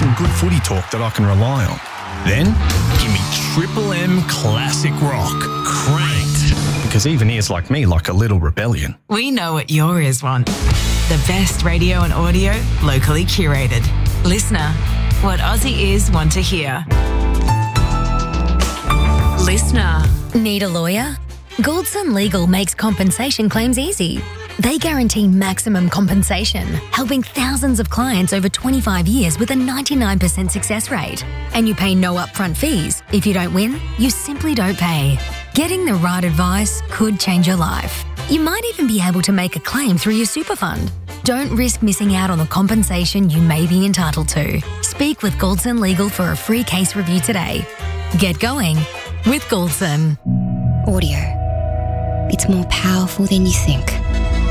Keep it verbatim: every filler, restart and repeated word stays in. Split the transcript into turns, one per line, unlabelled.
some good footy talk that I can rely on. Then, give me Triple M Classic Rock. Cranked. Because even ears like me like a little rebellion.
We know what your ears want. The best radio and audio, locally curated. Listener, what Aussie ears want to hear. Listener.
Need a lawyer? Goldson Legal makes compensation claims easy. They guarantee maximum compensation, helping thousands of clients over twenty-five years with a ninety-nine percent success rate. And you pay no upfront fees. If you don't win, you simply don't pay. Getting the right advice could change your life. You might even be able to make a claim through your super fund. Don't risk missing out on the compensation you may be entitled to. Speak with Goldson Legal for a free case review today. Get going with Goldson.
Audio. It's more powerful than you think.